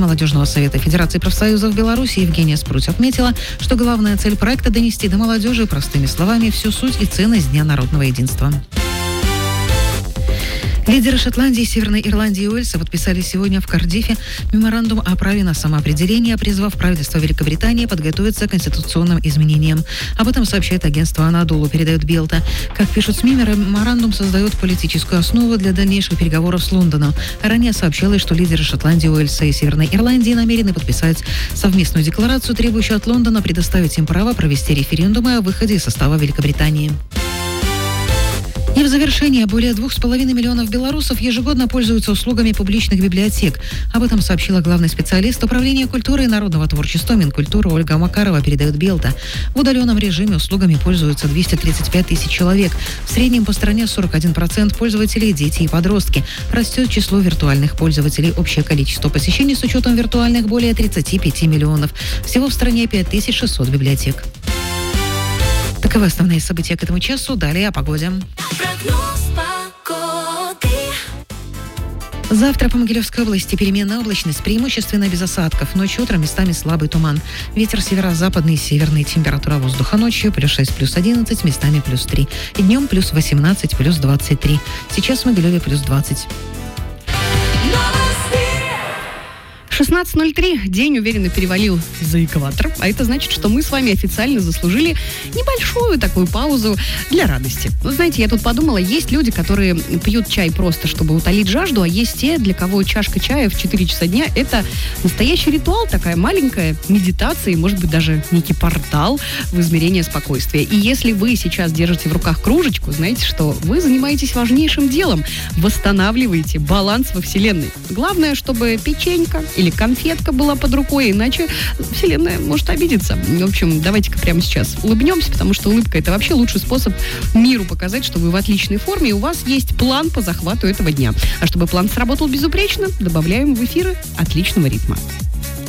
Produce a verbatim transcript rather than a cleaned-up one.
Молодежного совета Федерации профсоюзов Беларуси Евгения Спруть отметила, что главная цель проекта – донести до молодежи простыми словами всю суть и ценность Дня народного единства. Лидеры Шотландии, Северной Ирландии и Уэльса подписали сегодня в Кардиффе меморандум о праве на самоопределение, призвав правительство Великобритании подготовиться к конституционным изменениям. Об этом сообщает агентство «Анадолу», передает Белта. Как пишут СМИ, меморандум создает политическую основу для дальнейших переговоров с Лондоном. Ранее сообщалось, что лидеры Шотландии, Уэльса и Северной Ирландии намерены подписать совместную декларацию, требующую от Лондона предоставить им право провести референдумы о выходе из состава Великобритании. И в завершение, более двух с половиной миллионов белорусов ежегодно пользуются услугами публичных библиотек. Об этом сообщила главный специалист Управления культуры и народного творчества Минкультуры Ольга Макарова, передает Белта. В удаленном режиме услугами пользуются двести тридцать пять тысяч человек. В среднем по стране сорок один процент пользователей – дети и подростки. Растет число виртуальных пользователей. Общее количество посещений с учетом виртуальных более тридцать пять миллионов. Всего в стране пять тысяч шестьсот библиотек. Таковы основные события к этому часу. Далее о погоде. Завтра по Могилевской области переменная облачность, преимущественно без осадков. Ночью, утром местами слабый туман. Ветер северо-западный и северный. Температура воздуха ночью плюс шесть, плюс одиннадцать, местами плюс три. И днем плюс восемнадцать, плюс двадцать три. Сейчас в Могилеве плюс двадцать. шестнадцать ноль три. День уверенно перевалил за экватор. А это значит, что мы с вами официально заслужили небольшую такую паузу для радости. Вы знаете, я тут подумала, есть люди, которые пьют чай просто, чтобы утолить жажду, а есть те, для кого чашка чая в четыре часа дня – это настоящий ритуал, такая маленькая медитация, и, может быть, даже некий портал в измерение спокойствия. И если вы сейчас держите в руках кружечку, знаете, что вы занимаетесь важнейшим делом – восстанавливаете баланс во Вселенной. Главное, чтобы печенька или конфетка была под рукой, иначе Вселенная может обидеться. В общем, давайте-ка прямо сейчас улыбнемся, потому что улыбка – это вообще лучший способ миру показать, что вы в отличной форме, и у вас есть план по захвату этого дня. А чтобы план сработал безупречно, добавляем в эфиры отличного ритма.